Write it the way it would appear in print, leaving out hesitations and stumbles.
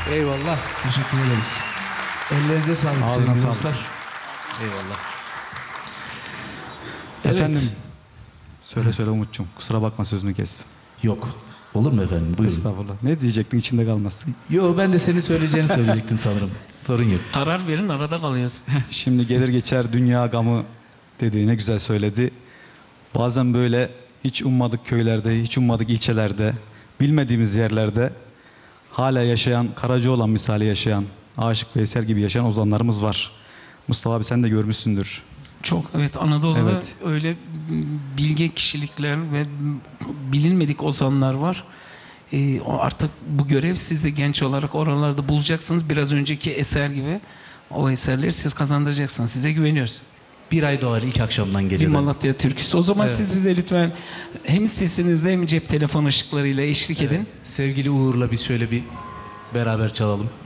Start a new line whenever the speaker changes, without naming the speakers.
Eyvallah.
Teşekkür ederiz.
Ellerinize sağlık
Ağzına
sevgili
sağlık.
dostlar. Eyvallah.
Efendim. Söyle Umut'cum. Kusura bakma sözünü kestim.
Yok. Olur mu efendim? Buyurun.
Estağfurullah. Ne diyecektin içinde kalmasın.
Yo, ben de senin söyleyeceğini söyleyecektim sanırım. Sorun yok.
Karar verin, arada kalıyoruz.
Şimdi gelir geçer dünya gamı dedi. Ne güzel söyledi. Bazen böyle hiç ummadık köylerde, hiç ummadık ilçelerde, bilmediğimiz yerlerde hala yaşayan, Karacaoğlan misali yaşayan, Aşık Veysel gibi yaşayan ozanlarımız var. Mustafa abi sen de görmüşsündür.
Çok, evet, Anadolu'da
Evet.
öyle bilge kişilikler ve bilinmedik ozanlar var. Artık bu görev siz de genç olarak oralarda bulacaksınız. Biraz önceki eser gibi o eserleri siz kazandıracaksınız. Size güveniyoruz.
Bir ay doğar ilk akşamdan
Bir
geliyor.
Malatya türküsü. O zaman
Evet.
siz bize lütfen hem sesinizle hem cep telefon ışıklarıyla eşlik edin.
Sevgili Uğur'la biz şöyle bir beraber çalalım.